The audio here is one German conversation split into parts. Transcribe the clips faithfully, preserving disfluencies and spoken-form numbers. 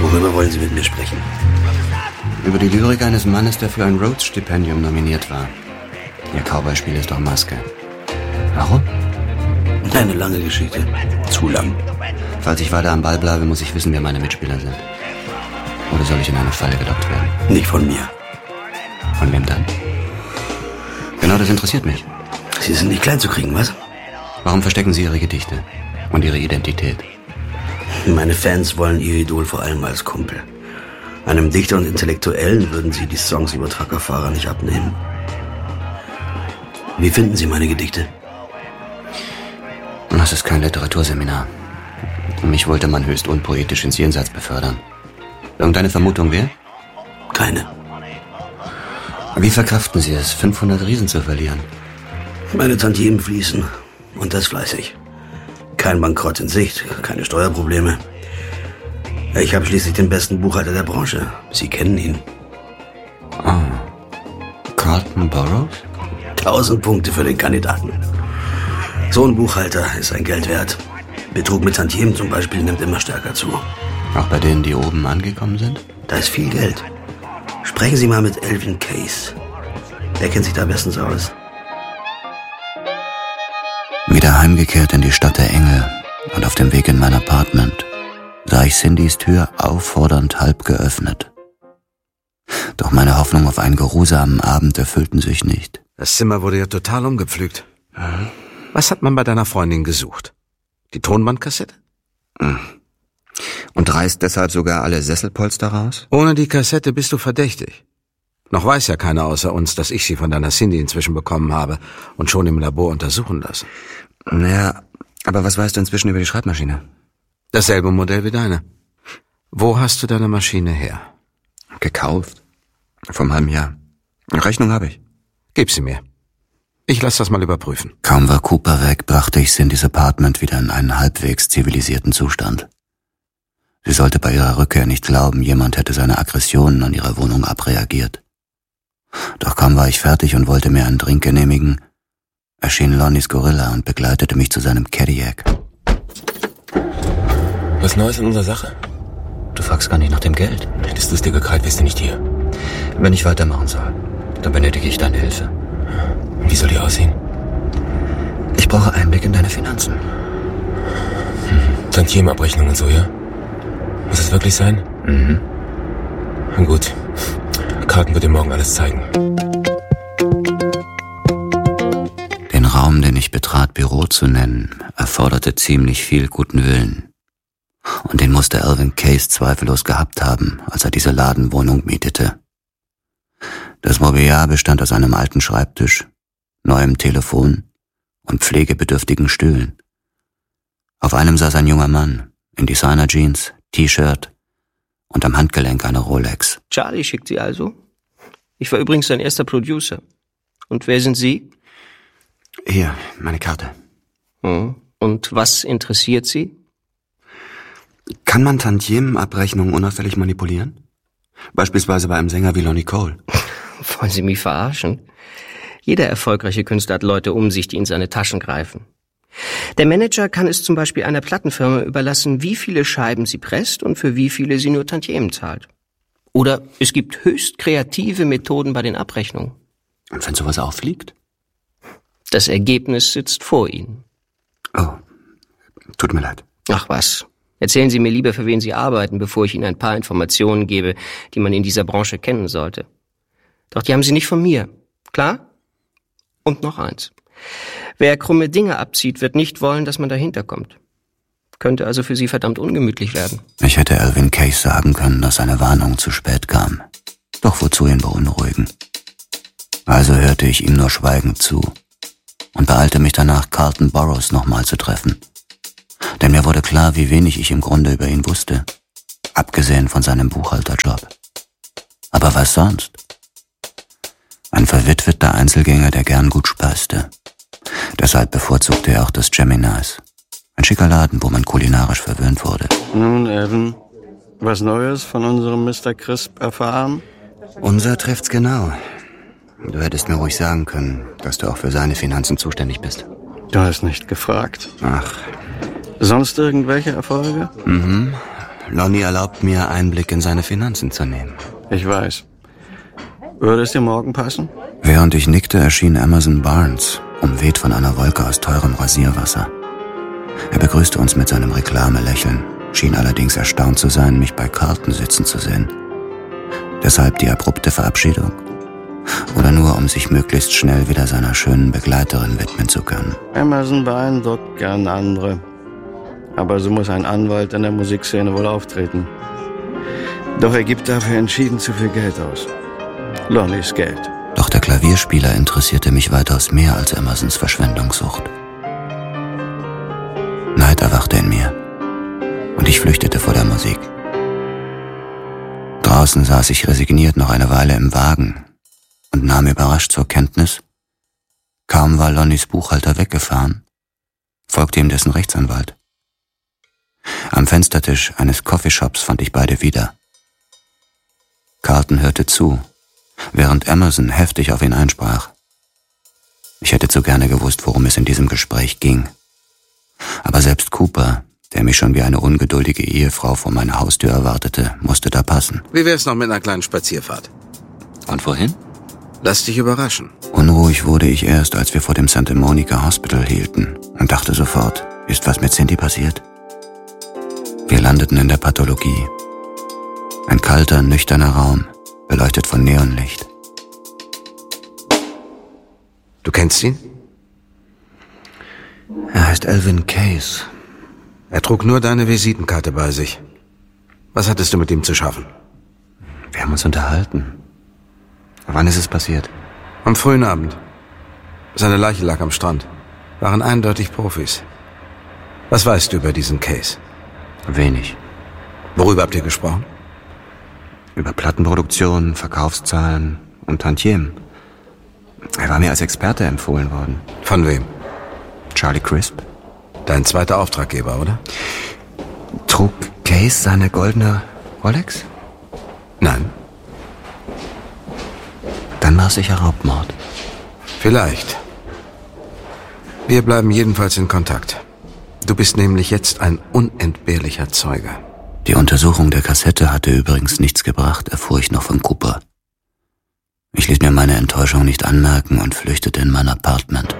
Worüber wollen Sie mit mir sprechen? Über die Lyrik eines Mannes, der für ein Rhodes-Stipendium nominiert war. Ihr Cowboy-Spiel ist doch Maske. Warum? Eine lange Geschichte. Zu lang. Falls ich weiter am Ball bleibe, muss ich wissen, wer meine Mitspieler sind. Oder soll ich in eine Falle gelockt werden? Nicht von mir. Von wem dann? Genau, das interessiert mich. Sie sind nicht klein zu kriegen, was? Warum verstecken Sie Ihre Gedichte und Ihre Identität? Meine Fans wollen Ihr Idol vor allem als Kumpel. Einem Dichter und Intellektuellen würden Sie die Songs über Truckerfahrer nicht abnehmen. Wie finden Sie meine Gedichte? Das ist kein Literaturseminar. Mich wollte man höchst unpoetisch ins Jenseits befördern. Irgendeine Vermutung, wer? Keine. Wie verkraften Sie es, fünfhundert Riesen zu verlieren? Meine Tantiemen fließen. Und das fleißig. Kein Bankrott in Sicht, keine Steuerprobleme. Ich habe schließlich den besten Buchhalter der Branche. Sie kennen ihn. Oh. Carlton Burroughs? Tausend Punkte für den Kandidaten. So ein Buchhalter ist ein Geld wert. Betrug mit Tantiemen zum Beispiel nimmt immer stärker zu. Auch bei denen, die oben angekommen sind? Da ist viel Geld. Sprechen Sie mal mit Elvin Case. Der kennt sich da bestens aus. Wieder heimgekehrt in die Stadt der Engel und auf dem Weg in mein Apartment sah ich Cindys Tür auffordernd halb geöffnet. Doch meine Hoffnung auf einen geruhsamen Abend erfüllten sich nicht. Das Zimmer wurde ja total umgepflügt. Mhm. Was hat man bei deiner Freundin gesucht? Die Tonbandkassette? Mhm. Und reißt deshalb sogar alle Sesselpolster raus? Ohne die Kassette bist du verdächtig. Noch weiß ja keiner außer uns, dass ich sie von deiner Cindy inzwischen bekommen habe und schon im Labor untersuchen lassen. Naja, aber was weißt du inzwischen über die Schreibmaschine? Dasselbe Modell wie deine. Wo hast du deine Maschine her? Gekauft. Vor einem halben Jahr. Rechnung habe ich. Gib sie mir. Ich lass das mal überprüfen. Kaum war Cooper weg, brachte ich Cindys Apartment wieder in einen halbwegs zivilisierten Zustand. Sie sollte bei ihrer Rückkehr nicht glauben, jemand hätte seine Aggressionen an ihrer Wohnung abreagiert. Doch kaum war ich fertig und wollte mir einen Drink genehmigen, erschien Lonnie's Gorilla und begleitete mich zu seinem Cadillac. Was Neues in unserer Sache? Du fragst gar nicht nach dem Geld. Hättest du es dir gekrallt, wärst du nicht hier. Wenn ich weitermachen soll, dann benötige ich deine Hilfe. Wie soll die aussehen? Ich brauche Einblick in deine Finanzen. Hm. Tantiemenabrechnung und so, ja? Muss es wirklich sein? Mhm. Na gut. Carlton wird dir morgen alles zeigen. Den Raum, den ich betrat, Büro zu nennen, erforderte ziemlich viel guten Willen. Und den musste Elvin Case zweifellos gehabt haben, als er diese Ladenwohnung mietete. Das Mobiliar bestand aus einem alten Schreibtisch, neuem Telefon und pflegebedürftigen Stühlen. Auf einem saß ein junger Mann, in Designer-Jeans, T-Shirt und am Handgelenk eine Rolex. Charlie schickt Sie also? Ich war übrigens sein erster Producer. Und wer sind Sie? Hier, meine Karte. Hm. Und was interessiert Sie? Kann man Tantiemenabrechnungen unauffällig manipulieren? Beispielsweise bei einem Sänger wie Lonnie Cole. Wollen Sie mich verarschen? Jeder erfolgreiche Künstler hat Leute um sich, die in seine Taschen greifen. Der Manager kann es zum Beispiel einer Plattenfirma überlassen, wie viele Scheiben sie presst und für wie viele sie nur Tantiemen zahlt. Oder es gibt höchst kreative Methoden bei den Abrechnungen. Und wenn sowas auffliegt? Das Ergebnis sitzt vor Ihnen. Oh, tut mir leid. Ach was. Erzählen Sie mir lieber, für wen Sie arbeiten, bevor ich Ihnen ein paar Informationen gebe, die man in dieser Branche kennen sollte. Doch die haben Sie nicht von mir. Klar? Und noch eins. Wer krumme Dinge abzieht, wird nicht wollen, dass man dahinter kommt. Könnte also für Sie verdammt ungemütlich werden. Ich hätte Elvin Case sagen können, dass seine Warnung zu spät kam. Doch wozu ihn beunruhigen? Also hörte ich ihm nur schweigend zu und beeilte mich danach, Carlton Burroughs nochmal zu treffen. Denn mir wurde klar, wie wenig ich im Grunde über ihn wusste, abgesehen von seinem Buchhalterjob. Aber was sonst? Ein verwitweter Einzelgänger, der gern gut speiste. Deshalb bevorzugte er auch das Gemini's. Ein schicker Laden, wo man kulinarisch verwöhnt wurde. Nun, Evan, was Neues von unserem Mister Crisp erfahren? Unser trifft's genau. Du hättest mir ruhig sagen können, dass du auch für seine Finanzen zuständig bist. Du hast nicht gefragt. Ach. Sonst irgendwelche Erfolge? Mhm. Lonnie erlaubt mir, Einblick in seine Finanzen zu nehmen. Ich weiß. Würde es dir morgen passen? Während ich nickte, erschien Emerson Barnes, umweht von einer Wolke aus teurem Rasierwasser. Er begrüßte uns mit seinem Reklamelächeln, schien allerdings erstaunt zu sein, mich bei Carlton sitzen zu sehen. Deshalb die abrupte Verabschiedung? Oder nur, um sich möglichst schnell wieder seiner schönen Begleiterin widmen zu können? Emerson beeindruckt gern andere. Aber so muss ein Anwalt in der Musikszene wohl auftreten. Doch er gibt dafür entschieden zu viel Geld aus. Lonnies Geld. Doch der Klavierspieler interessierte mich weitaus mehr als Emersons Verschwendungssucht. Neid erwachte in mir und ich flüchtete vor der Musik. Draußen saß ich resigniert noch eine Weile im Wagen und nahm überrascht zur Kenntnis, kaum war Lonnies Buchhalter weggefahren, folgte ihm dessen Rechtsanwalt. Am Fenstertisch eines Coffeeshops fand ich beide wieder. Carlton hörte zu, während Emerson heftig auf ihn einsprach. Ich hätte zu gerne gewusst, worum es in diesem Gespräch ging. Aber selbst Cooper, der mich schon wie eine ungeduldige Ehefrau vor meiner Haustür erwartete, musste da passen. Wie wär's noch mit einer kleinen Spazierfahrt? Und wohin? Lass dich überraschen. Unruhig wurde ich erst, als wir vor dem Santa Monica Hospital hielten und dachte sofort, ist was mit Cindy passiert? Wir landeten in der Pathologie. Ein kalter, nüchterner Raum, beleuchtet von Neonlicht. Du kennst ihn? Er heißt Elvin Case. Er trug nur deine Visitenkarte bei sich. Was hattest du mit ihm zu schaffen? Wir haben uns unterhalten. Wann ist es passiert? Am frühen Abend. Seine Leiche lag am Strand. Waren eindeutig Profis. Was weißt du über diesen Case? Wenig. Worüber habt ihr gesprochen? Über Plattenproduktion, Verkaufszahlen und Tantiemen. Er war mir als Experte empfohlen worden. Von wem? Charlie Crisp. Dein zweiter Auftraggeber, oder? Trug Case seine goldene Rolex? Nein. Dann war es sicher Raubmord. Vielleicht. Wir bleiben jedenfalls in Kontakt. Du bist nämlich jetzt ein unentbehrlicher Zeuge. Die Untersuchung der Kassette hatte übrigens nichts gebracht, erfuhr ich noch von Cooper. Ich ließ mir meine Enttäuschung nicht anmerken und flüchtete in mein Apartment.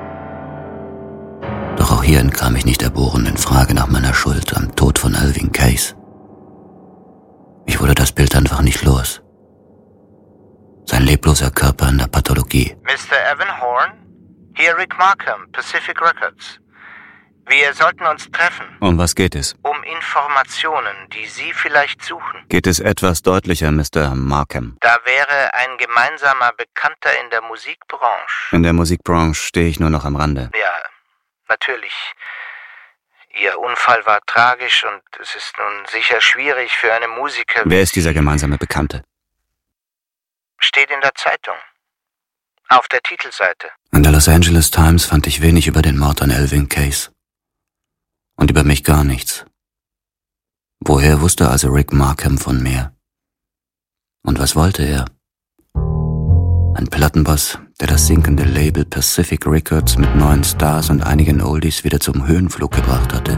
Doch auch hier entkam ich nicht der bohrenden Frage nach meiner Schuld am Tod von Elvin Case. Ich wurde das Bild einfach nicht los. Sein lebloser Körper in der Pathologie. Mister Evan Horn? Hier Rick Markham, Pacific Records. Wir sollten uns treffen. Um was geht es? Um Informationen, die Sie vielleicht suchen. Geht es etwas deutlicher, Mister Markham? Da wäre ein gemeinsamer Bekannter in der Musikbranche. In der Musikbranche stehe ich nur noch am Rande. Ja, natürlich. Ihr Unfall war tragisch und es ist nun sicher schwierig für eine Musiker... Wer ist dieser gemeinsame Bekannte? Steht in der Zeitung. Auf der Titelseite. In der Los Angeles Times fand ich wenig über den Mord an Elvin Case. Und über mich gar nichts. Woher wusste also Rick Markham von mir? Und was wollte er? Ein Plattenboss, der das sinkende Label Pacific Records mit neuen Stars und einigen Oldies wieder zum Höhenflug gebracht hatte.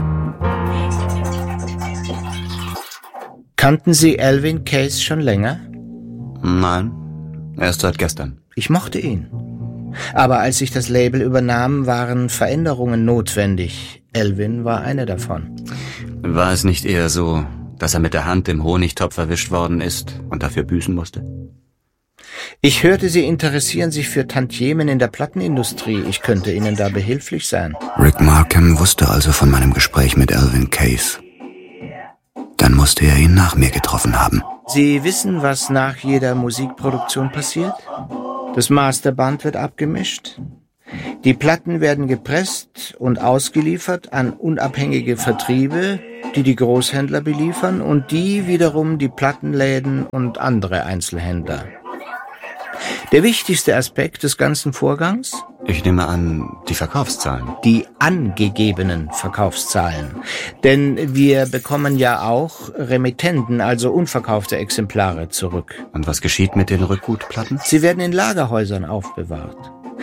Kannten Sie Elvin Case schon länger? Nein, erst seit gestern. Ich mochte ihn. Aber als ich das Label übernahm, waren Veränderungen notwendig. Elvin war eine davon. War es nicht eher so, dass er mit der Hand im Honigtopf erwischt worden ist und dafür büßen musste? Ich hörte, Sie interessieren sich für Tantiemen in der Plattenindustrie. Ich könnte Ihnen da behilflich sein. Rick Markham wusste also von meinem Gespräch mit Elvin Case. Dann musste er ihn nach mir getroffen haben. Sie wissen, was nach jeder Musikproduktion passiert? Das Masterband wird abgemischt. Die Platten werden gepresst und ausgeliefert an unabhängige Vertriebe, die die Großhändler beliefern und die wiederum die Plattenläden und andere Einzelhändler. Der wichtigste Aspekt des ganzen Vorgangs? Ich nehme an, die Verkaufszahlen. Die angegebenen Verkaufszahlen. Denn wir bekommen ja auch Remittenten, also unverkaufte Exemplare, zurück. Und was geschieht mit den Rückgutplatten? Sie werden in Lagerhäusern aufbewahrt.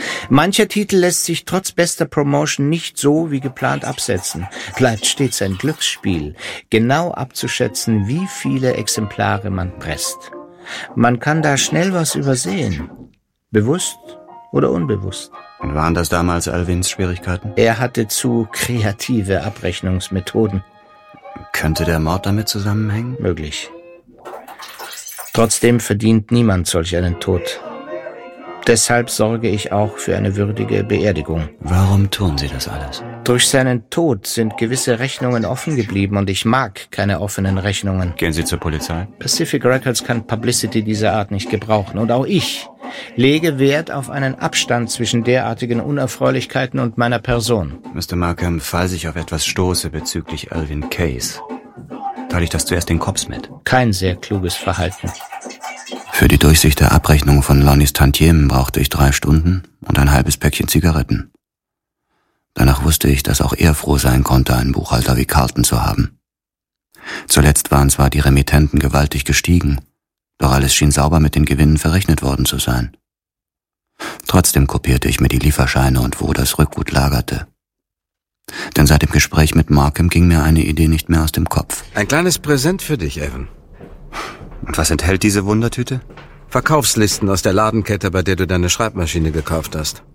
Mancher Titel lässt sich trotz bester Promotion nicht so wie geplant absetzen. Bleibt stets ein Glücksspiel, genau abzuschätzen, wie viele Exemplare man presst. Man kann da schnell was übersehen. Bewusst oder unbewusst. Und waren das damals Alvins Schwierigkeiten? Er hatte zu kreative Abrechnungsmethoden. Könnte der Mord damit zusammenhängen? Möglich. Trotzdem verdient niemand solch einen Tod. Deshalb sorge ich auch für eine würdige Beerdigung. Warum tun Sie das alles? Durch seinen Tod sind gewisse Rechnungen offen geblieben und ich mag keine offenen Rechnungen. Gehen Sie zur Polizei? Pacific Records kann Publicity dieser Art nicht gebrauchen. Und auch ich lege Wert auf einen Abstand zwischen derartigen Unerfreulichkeiten und meiner Person. Mister Markham, falls ich auf etwas stoße bezüglich Alvin Case, teile ich das zuerst den Cops mit. Kein sehr kluges Verhalten. Für die Durchsicht der Abrechnung von Lonnies Tantiemen brauchte ich drei Stunden und ein halbes Päckchen Zigaretten. Danach wusste ich, dass auch er froh sein konnte, einen Buchhalter wie Carlton zu haben. Zuletzt waren zwar die Remittenten gewaltig gestiegen, doch alles schien sauber mit den Gewinnen verrechnet worden zu sein. Trotzdem kopierte ich mir die Lieferscheine und wo das Rückgut lagerte. Denn seit dem Gespräch mit Markham ging mir eine Idee nicht mehr aus dem Kopf. Ein kleines Präsent für dich, Evan. Und was enthält diese Wundertüte? Verkaufslisten aus der Ladenkette, bei der du deine Schreibmaschine gekauft hast.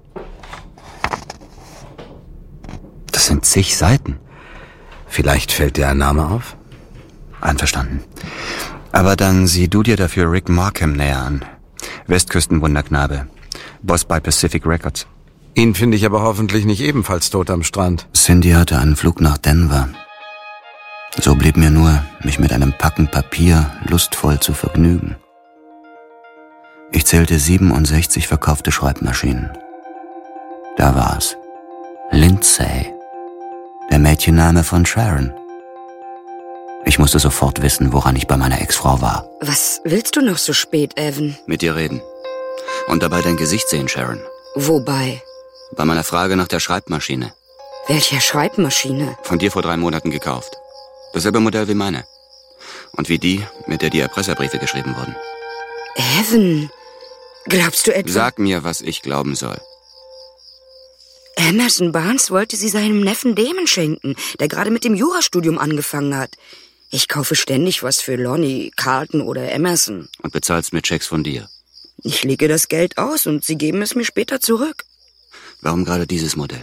Das sind zig Seiten. Vielleicht fällt dir ein Name auf? Einverstanden. Aber dann sieh du dir dafür Rick Markham näher an. Westküstenwunderknabe. Boss bei Pacific Records. Ihn finde ich aber hoffentlich nicht ebenfalls tot am Strand. Cindy hatte einen Flug nach Denver. So blieb mir nur, mich mit einem Packen Papier lustvoll zu vergnügen. Ich zählte siebenundsechzig verkaufte Schreibmaschinen. Da war's. Lindsay. Der Mädchenname von Sharon. Ich musste sofort wissen, woran ich bei meiner Ex-Frau war. Was willst du noch so spät, Evan? Mit dir reden. Und dabei dein Gesicht sehen, Sharon. Wobei? Bei meiner Frage nach der Schreibmaschine. Welcher Schreibmaschine? Von dir vor drei Monaten gekauft. Dasselbe Modell wie meine. Und wie die, mit der die Erpresserbriefe geschrieben wurden. Evan, glaubst du etwa... Sag mir, was ich glauben soll. Emerson Barnes wollte sie seinem Neffen Damon schenken, der gerade mit dem Jurastudium angefangen hat. Ich kaufe ständig was für Lonnie, Carlton oder Emerson. Und bezahlst mit Schecks von dir. Ich lege das Geld aus und sie geben es mir später zurück. Warum gerade dieses Modell?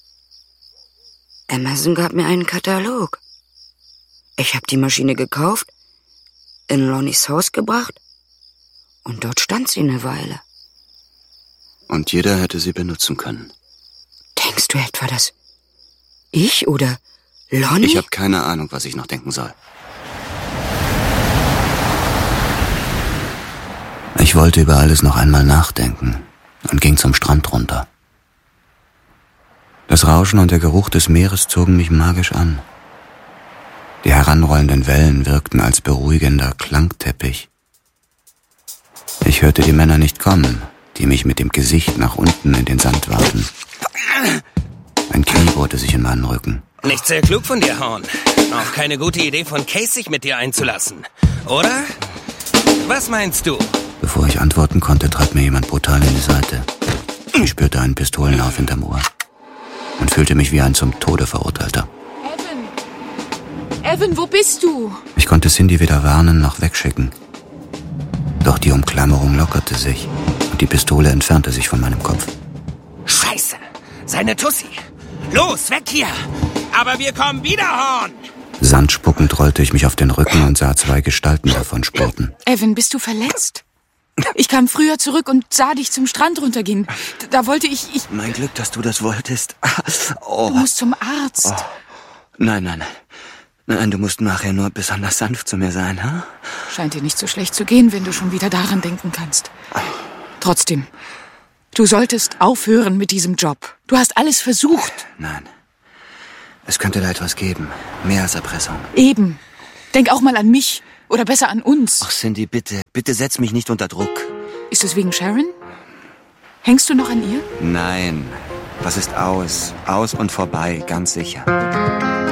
Emerson gab mir einen Katalog. Ich habe die Maschine gekauft, in Lonnies Haus gebracht und dort stand sie eine Weile. Und jeder hätte sie benutzen können. Denkst du etwa, dass ich oder Lonnie? Ich habe keine Ahnung, was ich noch denken soll. Ich wollte über alles noch einmal nachdenken und ging zum Strand runter. Das Rauschen und der Geruch des Meeres zogen mich magisch an. Die heranrollenden Wellen wirkten als beruhigender Klangteppich. Ich hörte die Männer nicht kommen, die mich mit dem Gesicht nach unten in den Sand warfen. Ein Knie bohrte sich in meinen Rücken. Nicht sehr klug von dir, Horn. Auch keine gute Idee von Case, sich mit dir einzulassen. Oder? Was meinst du? Bevor ich antworten konnte, trat mir jemand brutal in die Seite. Ich spürte einen Pistolenlauf hinterm Ohr und fühlte mich wie ein zum Tode Verurteilter. Evan! Evan, wo bist du? Ich konnte Cindy weder warnen noch wegschicken. Doch die Umklammerung lockerte sich und die Pistole entfernte sich von meinem Kopf. Scheiße! Seine Tussi! Los, weg hier! Aber wir kommen wieder, Horn! Sandspuckend rollte ich mich auf den Rücken und sah zwei Gestalten davon spurten. Evan, bist du verletzt? Ich kam früher zurück und sah dich zum Strand runtergehen. Da wollte ich... ich mein Glück, dass du das wolltest. Oh. Du musst zum Arzt. Oh. Nein, nein, nein. Nein, du musst nachher nur besonders sanft zu mir sein, ha? Scheint dir nicht so schlecht zu gehen, wenn du schon wieder daran denken kannst. Trotzdem, du solltest aufhören mit diesem Job. Du hast alles versucht. Nein. Es könnte da etwas geben. Mehr als Erpressung. Eben. Denk auch mal an mich. Oder besser an uns. Ach, Cindy, bitte. Bitte setz mich nicht unter Druck. Ist es wegen Sharon? Hängst du noch an ihr? Nein. Das ist aus. Aus und vorbei, ganz sicher.